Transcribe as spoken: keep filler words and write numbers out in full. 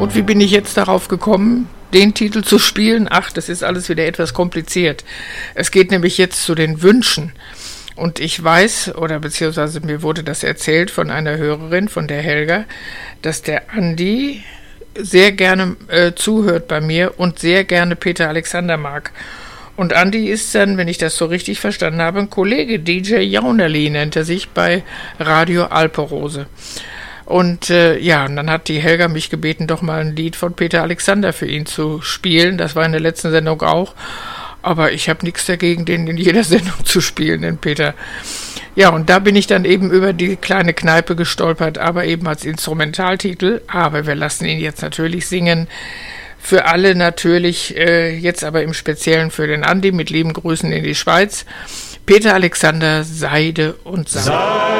Und wie bin ich jetzt darauf gekommen, den Titel zu spielen? Ach, das ist alles wieder etwas kompliziert. Es geht nämlich jetzt zu den Wünschen. Und ich weiß, oder beziehungsweise mir wurde das erzählt von einer Hörerin, von der Helga, dass der Andi sehr gerne äh, zuhört bei mir und sehr gerne Peter Alexander mag. Und Andi ist dann, wenn ich das so richtig verstanden habe, ein Kollege, D J Jaunerli nennt er sich bei Radio Alperose. Und äh, ja, und dann hat die Helga mich gebeten, doch mal ein Lied von Peter Alexander für ihn zu spielen. Das war in der letzten Sendung auch. Aber ich habe nichts dagegen, den in jeder Sendung zu spielen, den Peter. Ja, und da bin ich dann eben über die kleine Kneipe gestolpert, aber eben als Instrumentaltitel. Aber wir lassen ihn jetzt natürlich singen. Für alle natürlich, äh, jetzt aber im Speziellen für den Andi mit lieben Grüßen in die Schweiz. Peter Alexander, Seide und Sand.